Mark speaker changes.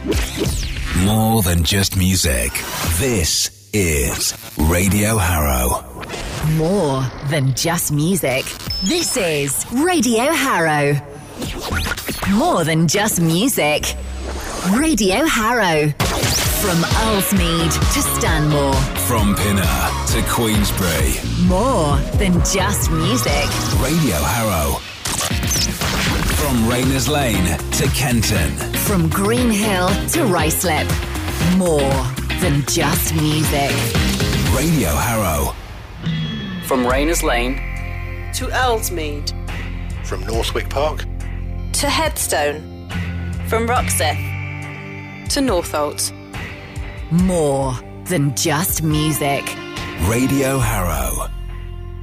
Speaker 1: More than just music. This is Radio Harrow.
Speaker 2: More than just music. This is Radio Harrow. More than just music. Radio Harrow. From Earlsmead to Stanmore.
Speaker 1: From Pinner to Queensbury.
Speaker 2: More than just music.
Speaker 1: Radio Harrow. From Rayners Lane to Kenton.
Speaker 2: From Greenhill to Ruislip. More than just music.
Speaker 1: Radio Harrow.
Speaker 3: From Rayners Lane
Speaker 4: to Earlsmead.
Speaker 5: From Northwick Park
Speaker 4: to Headstone. From Roxeth to Northolt.
Speaker 2: More than just music.
Speaker 1: Radio Harrow.